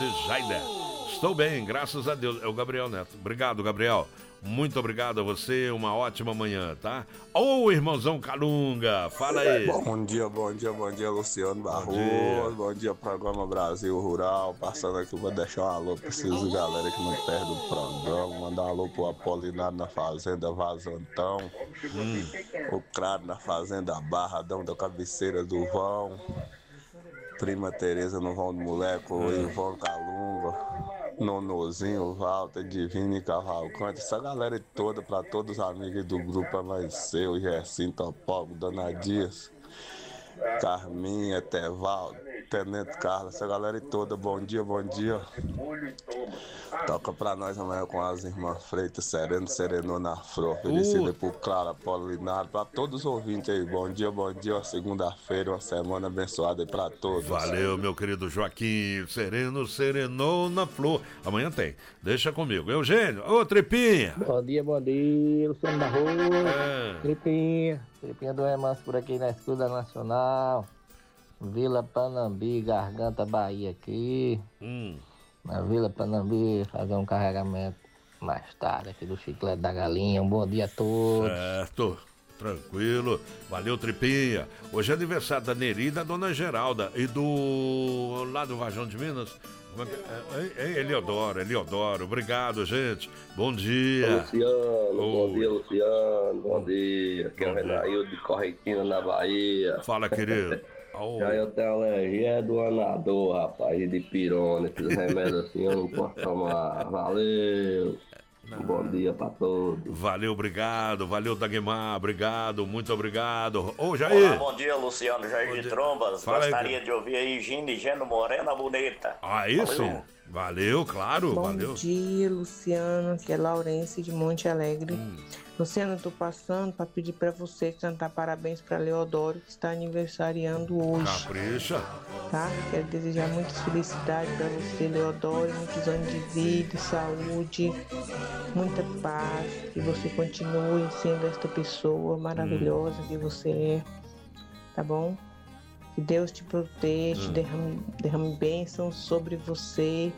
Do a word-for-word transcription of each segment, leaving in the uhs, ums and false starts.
Jaida. Estou bem, graças a Deus. É o Gabriel Neto. Obrigado, Gabriel. Muito obrigado a você, uma ótima manhã, tá? Ô, oh, irmãozão Calunga, fala aí. Bom dia, bom dia, bom dia, Luciano Barroso. Bom dia, bom dia programa Brasil Rural. Passando aqui, vou deixar um alô pra esses galera que não perde o programa. Mandar um alô pro Apolinário na Fazenda Vazantão. Hum. O Crado na Fazenda Barradão da Cabeceira do Vão. Prima Tereza no Vão do Moleque, o hum. Ivão Calunga. Nonozinho, Walter, Divino e Cavalcante, essa galera toda, pra todos os amigos do grupo Amanheceu, Gercinho, Topólogo, Dona Dias, Carminha, Tevaldo, Tenente Carlos, essa galera toda, bom dia, bom dia. Toca pra nós amanhã com as irmãs Freitas, Sereno, Serenou na Flor, oferecida uh. por Clara Polinário, pra todos os ouvintes aí, bom dia, bom dia, segunda-feira, uma semana abençoada aí pra todos. Valeu, meu querido Joaquim, Sereno, Serenou na Flor, amanhã tem, deixa comigo. Eugênio, ô Tripinha. Bom dia, bom dia, Luciano Barroso, é. Tripinha, Tripinha do Remanso por aqui na Escuda Nacional, Vila Panambi, Garganta, Bahia aqui. Hum. Na Vila Panambi, fazer um carregamento mais tarde aqui do Chiclete da Galinha. Um bom dia a todos. Certo, tranquilo. Valeu, Tripinha. Hoje é aniversário da Neri e da Dona Geralda. E do... lá do Vajão de Minas. É, é, Eliodoro, Eliodoro. Obrigado, gente. Bom dia. Luciano, oh. bom dia, Luciano. Bom dia. Aqui é o Renaildo de Correntina, na Bahia. Fala, querido. Oh. Já eu tenho alergia do anador, rapaz, e de pirona, esses remédios assim eu não posso tomar. Valeu! Não. Bom dia pra todos. Valeu, obrigado, valeu Dagmar, obrigado, muito obrigado. Ô, Jair! Olá, bom dia, Luciano, Jair bom de dia. Trombas. Fala Gostaria aí. de ouvir aí Gino e Geno Morena Bonita. Aí sim, valeu, claro, bom valeu. Bom dia, Luciano, que é Laurence de Monte Alegre. Hum. Luciano, eu tô passando para pedir para você cantar parabéns para Leodoro, que está aniversariando hoje. Capricha. Tá? Quero desejar muitas felicidades para você, Leodoro, muitos anos de vida, saúde, muita paz, que você continue sendo esta pessoa maravilhosa hum. que você é, tá bom? Que Deus te proteja, hum. derrame, derrame bênçãos sobre você,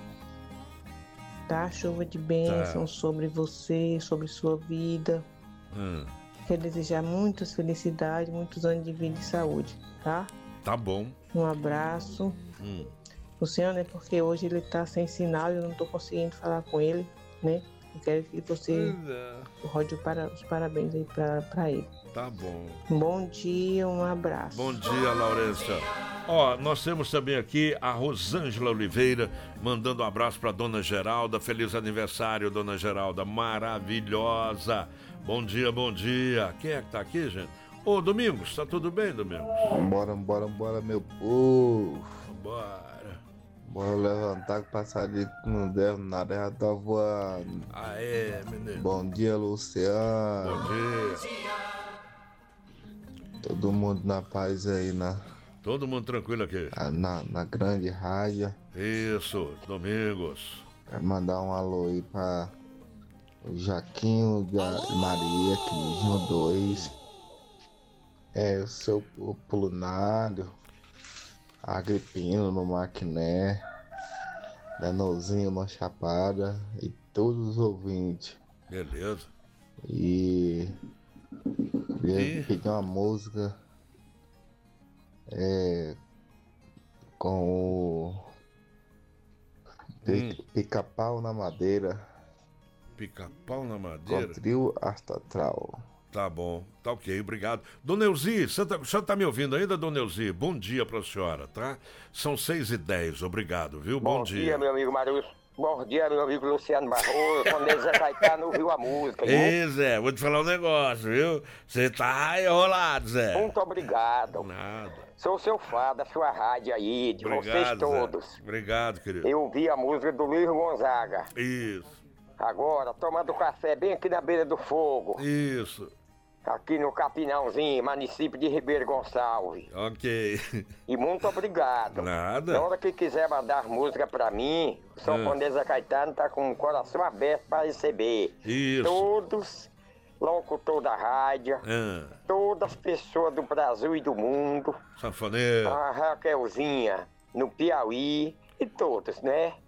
tá? Chuva de bênçãos tá. sobre você, sobre sua vida. Hum. Quero desejar muitas felicidades, muitos anos de vida e saúde, tá? Tá bom. Um abraço. Hum. Luciano, é porque hoje ele tá sem sinal e eu não tô conseguindo falar com ele, né? Eu quero que você é. rode para, os parabéns aí pra, pra ele. Tá bom. Bom dia, um abraço. Bom dia, Laurência. Ó, nós temos também aqui a Rosângela Oliveira mandando um abraço pra Dona Geralda. Feliz aniversário, Dona Geralda, maravilhosa. Bom dia, bom dia. Quem é que tá aqui, gente? Ô, Domingos, tá tudo bem, Domingos? Bora, bora, bora, meu povo. Bora. Bora levantar que o passarinho não deve nada, já tá voando. Aê, menino. Bom dia, Luciano. Bom dia. Todo mundo na paz aí, na... Todo mundo tranquilo aqui. Na, na grande rádio. Isso, Domingos. Quero mandar um alô aí pra o Jaquinho de Maria, Quilidinho dois. É, o seu Pulunário, Agripino no Maquiné, Danozinho na Chapada e todos os ouvintes. Beleza. E queria pedir uma música é, com o hum. Pica-Pau na Madeira. Pica-Pau na Madeira? Com trio Astral. Tá bom, tá ok, obrigado. Dona Elzi, você tá, você tá me ouvindo ainda, Dona Elzi? Bom dia pra senhora, tá? São seis e dez, obrigado, viu? Bom, Bom dia. dia, meu amigo Marius. Bom dia, meu amigo Luciano Barroso. Quando ele Zé Caetano ouviu a música. Ei, Zé, vou te falar um negócio, viu? Você tá enrolado, Zé. Muito obrigado. Nada. Sou seu fã da sua rádio aí, de obrigado, vocês todos. Zé. Obrigado, querido. Eu ouvi a música do Luiz Gonzaga. Isso. Agora, tomando café bem aqui na beira do fogo. Isso. Aqui no Capinãozinho, município de Ribeiro Gonçalves. Ok. E muito obrigado. Nada. Na hora que quiser mandar música pra mim, o São ah. Zé Caetano tá com o coração aberto pra receber. Isso. Todos, locutor da rádio, ah. todas as pessoas do Brasil e do mundo. Sanfoneiro. A Raquelzinha, no Piauí, e todos, né?